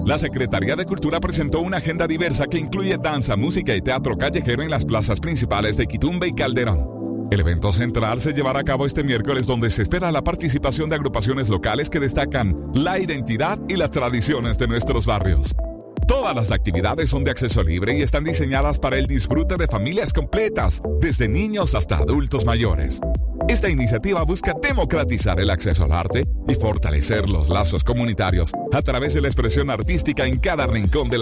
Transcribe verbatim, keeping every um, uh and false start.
La Secretaría de Cultura presentó una agenda diversa que incluye danza, música y teatro callejero en las plazas principales de Quitumbe y Calderón. El evento central se llevará a cabo este miércoles, donde se espera la participación de agrupaciones locales que destacan la identidad y las tradiciones de nuestros barrios. Todas las actividades son de acceso libre y están diseñadas para el disfrute de familias completas, desde niños hasta adultos mayores. Esta iniciativa busca democratizar el acceso al arte y fortalecer los lazos comunitarios a través de la expresión artística en cada rincón de la